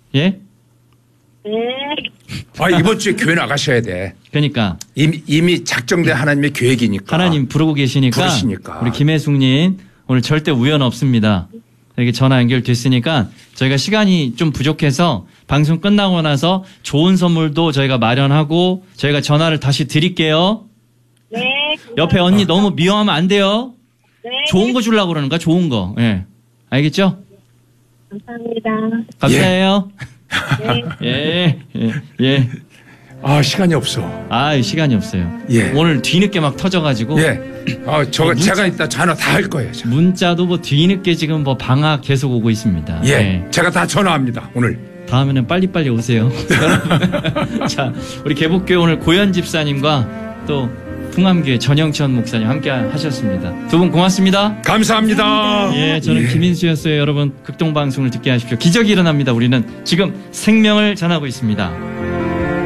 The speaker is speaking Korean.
예? 이번 주에 교회 나가셔야 돼. 그러니까. 이미 작정된 하나님의 계획이니까. 하나님 부르고 계시니까. 부르시니까. 우리 김혜숙님 오늘 절대 우연 없습니다. 이렇게 전화 연결됐으니까 저희가 시간이 좀 부족해서 방송 끝나고 나서 좋은 선물도 저희가 마련하고 저희가 전화를 다시 드릴게요. 네. 옆에 언니 너무 미워하면 안 돼요. 네. 좋은 거 주려고 그러는 거야, 좋은 거. 예. 알겠죠? 감사합니다. 감사해요. 네. 예. 시간이 없어. 시간이 없어요. 예. 오늘 뒤늦게 막 터져가지고. 예. 제가 이따 전화 다 할 거예요. 문자도 뭐 뒤늦게 지금 뭐 방학 계속 오고 있습니다. 예. 네. 제가 다 전화합니다, 오늘. 다음에는 빨리빨리 오세요. 자, 우리 개복교회 오늘 고현 집사님과 또 풍암교회 전영천 목사님 함께 하셨습니다. 두 분 고맙습니다. 감사합니다. 예, 저는 김인수였어요. 여러분, 극동방송을 듣게 하십시오. 기적이 일어납니다. 우리는 지금 생명을 전하고 있습니다.